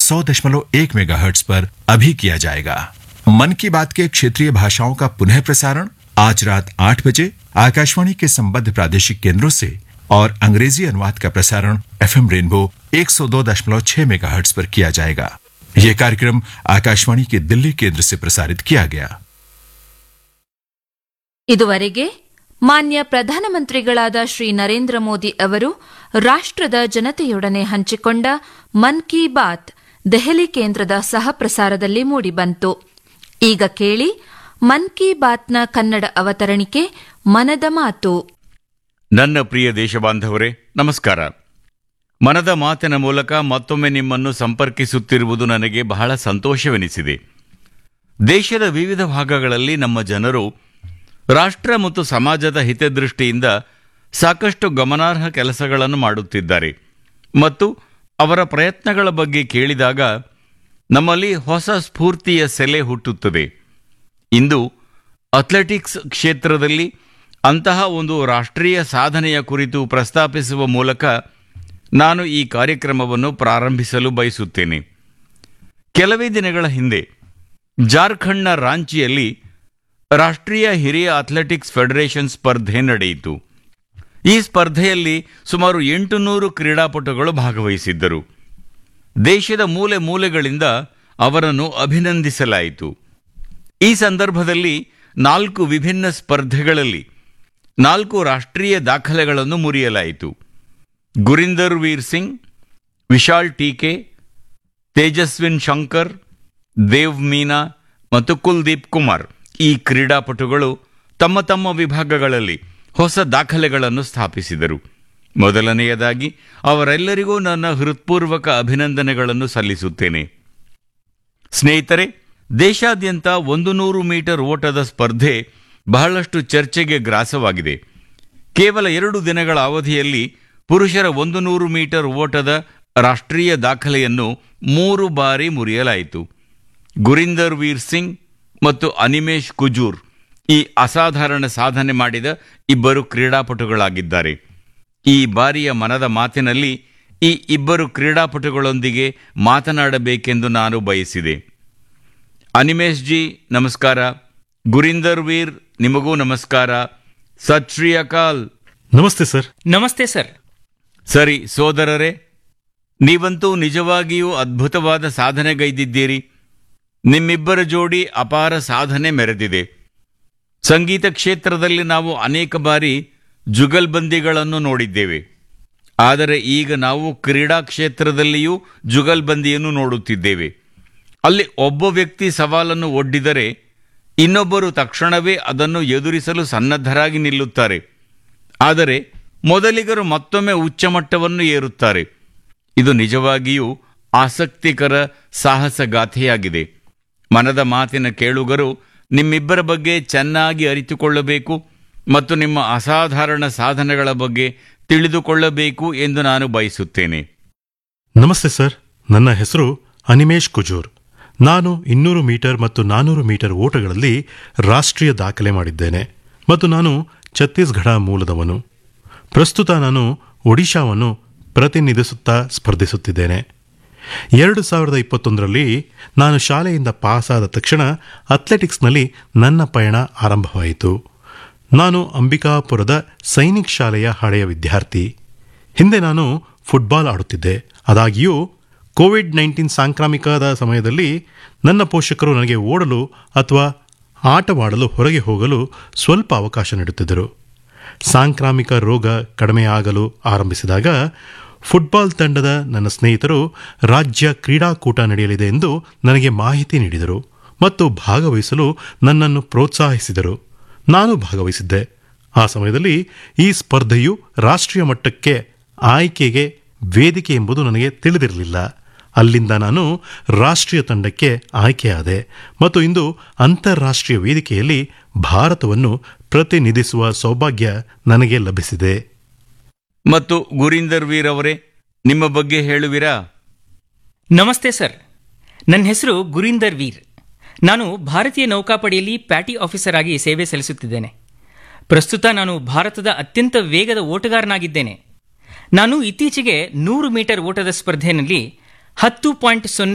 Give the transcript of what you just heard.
100.1 megahertz पर अभी किया जाएगा। मन की बात के क्षेत्रीय भाषाओं का पुनः प्रसारण आज रात 8 बजे आकाशवाणी के संबद्ध प्रादेशिक केंद्रों से और अंग्रेजी अनुवाद का प्रसारण एफएम रेनबो 102.6 मेगाहर्ट्ज पर किया जाएगा। यह कार्यक्रम आकाशवाणी के दिल्ली केंद्र से प्रसारित किया गया। ಇದುವರೆಗೆ ಮಾನ್ಯ ಪ್ರಧಾನಮಂತ್ರಿಗಳಾದ ಶ್ರೀ ನರೇಂದ್ರ ಮೋದಿ ಅವರು ರಾಷ್ಟ್ರದ ಜನತೆಯೊಡನೆ ಹಂಚಿಕೊಂಡ ಮನ್ ಕಿ ಬಾತ್ ದೆಹಲಿ ಕೇಂದ್ರದ ಸಹ ಪ್ರಸಾರದಲ್ಲಿ ಮೂಡಿಬಂತು. ಈಗ ಕೇಳಿ ಮನ್ ಕಿ ಬಾತ್ನ ಕನ್ನಡ ಅವತರಣಿಕೆ ಮನದ ಮಾತು. ನನ್ನ ಪ್ರಿಯ ದೇಶಬಾಂಧವರೇ, ನಮಸ್ಕಾರ. ಮನದ ಮಾತಿನ ಮೂಲಕ ಮತ್ತೊಮ್ಮೆ ನಿಮ್ಮನ್ನು ಸಂಪರ್ಕಿಸುತ್ತಿರುವುದು ನನಗೆ ಬಹಳ ಸಂತೋಷವೆನಿಸಿದೆ. ದೇಶದ ವಿವಿಧ ಭಾಗಗಳಲ್ಲಿ ನಮ್ಮ ಜನರು ರಾಷ್ಟ್ರ ಮತ್ತು ಸಮಾಜದ ಹಿತದೃಷ್ಟಿಯಿಂದ ಸಾಕಷ್ಟು ಗಮನಾರ್ಹ ಕೆಲಸಗಳನ್ನು ಮಾಡುತ್ತಿದ್ದಾರೆ ಮತ್ತು ಅವರ ಪ್ರಯತ್ನಗಳ ಬಗ್ಗೆ ಕೇಳಿದಾಗ ನಮ್ಮಲ್ಲಿ ಹೊಸ ಸ್ಫೂರ್ತಿಯ ಸೆಲೆ ಹುಟ್ಟುತ್ತದೆ. ಇಂದು ಅಥ್ಲೆಟಿಕ್ಸ್ ಕ್ಷೇತ್ರದಲ್ಲಿ ಅಂತಹ ಒಂದು ರಾಷ್ಟ್ರೀಯ ಸಾಧನೆಯ ಕುರಿತು ಪ್ರಸ್ತಾಪಿಸುವ ಮೂಲಕ ನಾನು ಈ ಕಾರ್ಯಕ್ರಮವನ್ನು ಪ್ರಾರಂಭಿಸಲು ಬಯಸುತ್ತೇನೆ. ಕೆಲವೇ ದಿನಗಳ ಹಿಂದೆ ಜಾರ್ಖಂಡ್ನ ರಾಂಚಿಯಲ್ಲಿ ರಾಷ್ಟ್ರೀಯ ಹಿರಿಯ ಅಥ್ಲೆಟಿಕ್ಸ್ ಫೆಡರೇಷನ್ ಸ್ಪರ್ಧೆ ನಡೆಯಿತು. ಈ ಸ್ಪರ್ಧೆಯಲ್ಲಿ ಸುಮಾರು 800 ಕ್ರೀಡಾಪಟುಗಳು ಭಾಗವಹಿಸಿದ್ದರು. ದೇಶದ ಮೂಲೆ ಮೂಲೆಗಳಿಂದ ಅವರನ್ನು ಅಭಿನಂದಿಸಲಾಯಿತು. ಈ ಸಂದರ್ಭದಲ್ಲಿ 4 ವಿಭಿನ್ನ ಸ್ಪರ್ಧೆಗಳಲ್ಲಿ 4 ರಾಷ್ಟ್ರೀಯ ದಾಖಲೆಗಳನ್ನು ಮುರಿಯಲಾಯಿತು. ಗುರಿಂದರ್ ವೀರ್ ಸಿಂಗ್, ವಿಶಾಲ್ ಟೀಕೆ, ತೇಜಸ್ವಿನ್ ಶಂಕರ್, ದೇವ್ ಮೀನಾ ಮತ್ತು ಕುಲ್ದೀಪ್ ಕುಮಾರ್ ಈ ಕ್ರೀಡಾಪಟುಗಳು ತಮ್ಮ ತಮ್ಮ ವಿಭಾಗಗಳಲ್ಲಿ ಹೊಸ ದಾಖಲೆಗಳನ್ನು ಸ್ಥಾಪಿಸಿದರು. ಮೊದಲನೆಯದಾಗಿ ಅವರೆಲ್ಲರಿಗೂ ನನ್ನ ಹೃತ್ಪೂರ್ವಕ ಅಭಿನಂದನೆಗಳನ್ನು ಸಲ್ಲಿಸುತ್ತೇನೆ. ಸ್ನೇಹಿತರೆ, ದೇಶಾದ್ಯಂತ 100 ಮೀಟರ್ ಓಟದ ಸ್ಪರ್ಧೆ ಬಹಳಷ್ಟು ಚರ್ಚೆಗೆ ಗ್ರಾಸವಾಗಿದೆ. ಕೇವಲ 2 ದಿನಗಳ ಅವಧಿಯಲ್ಲಿ ಪುರುಷರ 100 ಮೀಟರ್ ಓಟದ ರಾಷ್ಟ್ರೀಯ ದಾಖಲೆಯನ್ನು 3 ಬಾರಿ ಮುರಿಯಲಾಯಿತು. ಗುರಿಂದರ್ ವೀರ್ ಸಿಂಗ್ ಮತ್ತು ಅನಿಮೇಶ್ ಕುಜೂರ್ ಈ ಅಸಾಧಾರಣ ಸಾಧನೆ ಮಾಡಿದ ಇಬ್ಬರು ಕ್ರೀಡಾಪಟುಗಳಾಗಿದ್ದಾರೆ. ಈ ಬಾರಿಯ ಮನದ ಮಾತಿನಲ್ಲಿ ಈ ಇಬ್ಬರು ಕ್ರೀಡಾಪಟುಗಳೊಂದಿಗೆ ಮಾತನಾಡಬೇಕೆಂದು ನಾನು ಬಯಸಿದೆ. ಅನಿಮೇಶ್ ಜಿ, ನಮಸ್ಕಾರ. ಗುರಿಂದರ್ ವೀರ್, ನಿಮಗೂ ನಮಸ್ಕಾರ. ಸತ್ ಶ್ರೀ ಅಕಾಲ್. ನಮಸ್ತೆ ಸರ್. ನಮಸ್ತೆ ಸರ್. ಸರಿ ಸೋದರರೇ, ನೀವಂತೂ ನಿಜವಾಗಿಯೂ ಅದ್ಭುತವಾದ ಸಾಧನೆಗೈದಿದ್ದೀರಿ. ನಿಮ್ಮಿಬ್ಬರ ಜೋಡಿ ಅಪಾರ ಸಾಧನೆ ಮೆರೆದಿದೆ. ಸಂಗೀತ ಕ್ಷೇತ್ರದಲ್ಲಿ ನಾವು ಅನೇಕ ಬಾರಿ ಜುಗಲ್ಬಂದಿಗಳನ್ನು ನೋಡಿದ್ದೇವೆ. ಆದರೆ ಈಗ ನಾವು ಕ್ರೀಡಾ ಕ್ಷೇತ್ರದಲ್ಲಿಯೂ ಜುಗಲ್ಬಂದಿಯನ್ನು ನೋಡುತ್ತಿದ್ದೇವೆ. ಅಲ್ಲಿ ಒಬ್ಬ ವ್ಯಕ್ತಿ ಸವಾಲನ್ನು ಒಡ್ಡಿದರೆ ಇನ್ನೊಬ್ಬರು ತಕ್ಷಣವೇ ಅದನ್ನು ಎದುರಿಸಲು ಸನ್ನದ್ಧರಾಗಿ ನಿಲ್ಲುತ್ತಾರೆ. ಆದರೆ ಮೊದಲಿಗರು ಮತ್ತೊಮ್ಮೆ ಉಚ್ಚಮಟ್ಟವನ್ನು ಏರುತ್ತಾರೆ. ಇದು ನಿಜವಾಗಿಯೂ ಆಸಕ್ತಿಕರ ಸಾಹಸಗಾಥೆಯಾಗಿದೆ. ಮನದ ಮಾತಿನ ಕೇಳುಗರು ನಿಮ್ಮಿಬ್ಬರ ಬಗ್ಗೆ ಚೆನ್ನಾಗಿ ಅರಿತುಕೊಳ್ಳಬೇಕು ಮತ್ತು ನಿಮ್ಮ ಅಸಾಧಾರಣ ಸಾಧನೆಗಳ ಬಗ್ಗೆ ತಿಳಿದುಕೊಳ್ಳಬೇಕು ಎಂದು ನಾನು ಬಯಸುತ್ತೇನೆ. ನಮಸ್ತೆ ಸರ್. ನನ್ನ ಹೆಸರು ಅನಿಮೇಶ್ ಕುಜೂರ್. ನಾನು 200 ಮೀಟರ್ ಮತ್ತು 400 ಮೀಟರ್ ಓಟಗಳಲ್ಲಿ ರಾಷ್ಟ್ರೀಯ ದಾಖಲೆ ಮಾಡಿದ್ದೇನೆ ಮತ್ತು ನಾನು ಛತ್ತೀಸ್ಗಢ ಮೂಲದವನು. ಪ್ರಸ್ತುತ ನಾನು ಒಡಿಶಾವನ್ನು ಪ್ರತಿನಿಧಿಸುತ್ತಾ ಸ್ಪರ್ಧಿಸುತ್ತಿದ್ದೇನೆ. 2021ರಲ್ಲಿ ನಾನು ಶಾಲೆಯಿಂದ ಪಾಸಾದ ತಕ್ಷಣ ಅಥ್ಲೆಟಿಕ್ಸ್ನಲ್ಲಿ ನನ್ನ ಪಯಣ ಆರಂಭವಾಯಿತು. ನಾನು ಅಂಬಿಕಾಪುರದ ಸೈನಿಕ್ ಶಾಲೆಯ ಹಳೆಯ ವಿದ್ಯಾರ್ಥಿ. ಹಿಂದೆ ನಾನು ಫುಟ್ಬಾಲ್ ಆಡುತ್ತಿದ್ದೆ. ಆದಾಗ್ಯೂ ಕೋವಿಡ್-19 ಸಾಂಕ್ರಾಮಿಕದ ಸಮಯದಲ್ಲಿ ನನ್ನ ಪೋಷಕರು ನನಗೆ ಓಡಲು ಅಥವಾ ಆಟವಾಡಲು ಹೊರಗೆ ಹೋಗಲು ಸ್ವಲ್ಪ ಅವಕಾಶ ನೀಡುತ್ತಿದ್ದರು. ಸಾಂಕ್ರಾಮಿಕ ರೋಗ ಕಡಿಮೆಯಾಗಲು ಆರಂಭಿಸಿದಾಗ ಫುಟ್ಬಾಲ್ ತಂಡದ ನನ್ನ ಸ್ನೇಹಿತರು ರಾಜ್ಯ ಕ್ರೀಡಾಕೂಟ ನಡೆಯಲಿದೆ ಎಂದು ನನಗೆ ಮಾಹಿತಿ ನೀಡಿದರು ಮತ್ತು ಭಾಗವಹಿಸಲು ನನ್ನನ್ನು ಪ್ರೋತ್ಸಾಹಿಸಿದರು. ನಾನು ಭಾಗವಹಿಸಿದ್ದೆ. ಆ ಸಮಯದಲ್ಲಿ ಈ ಸ್ಪರ್ಧೆಯು ರಾಷ್ಟ್ರೀಯ ಮಟ್ಟಕ್ಕೆ ಆಯ್ಕೆಗೆ ವೇದಿಕೆ ಎಂಬುದು ನನಗೆ ತಿಳಿದಿರಲಿಲ್ಲ. ಅಲ್ಲಿಂದ ನಾನು ರಾಷ್ಟ್ರೀಯ ತಂಡಕ್ಕೆ ಆಯ್ಕೆಯಾದೆ ಮತ್ತು ಇಂದು ಅಂತಾರಾಷ್ಟ್ರೀಯ ವೇದಿಕೆಯಲ್ಲಿ ಭಾರತವನ್ನು ಪ್ರತಿನಿಧಿಸುವ ಸೌಭಾಗ್ಯ ನನಗೆ ಲಭಿಸಿದೆ. ಮತ್ತು ಗುರಿಂದರ್ ವೀರ್ ಅವರೇ, ನಿಮ್ಮ ಬಗ್ಗೆ ಹೇಳುವಿರಾ? ನಮಸ್ತೆ ಸರ್. ನನ್ನ ಹೆಸರು ಗುರಿಂದರ್ ವೀರ್. ನಾನು ಭಾರತೀಯ ನೌಕಾಪಡೆಯಲ್ಲಿ ಪ್ಯಾಟಿ ಆಫೀಸರ್ ಆಗಿ ಸೇವೆ ಸಲ್ಲಿಸುತ್ತಿದ್ದೇನೆ. ಪ್ರಸ್ತುತ ನಾನು ಭಾರತದ ಅತ್ಯಂತ ವೇಗದ ಓಟಗಾರನಾಗಿದ್ದೇನೆ. ನಾನು ಇತ್ತೀಚೆಗೆ 100 ಮೀಟರ್ ಓಟದ ಸ್ಪರ್ಧೆಯಲ್ಲಿ 10.0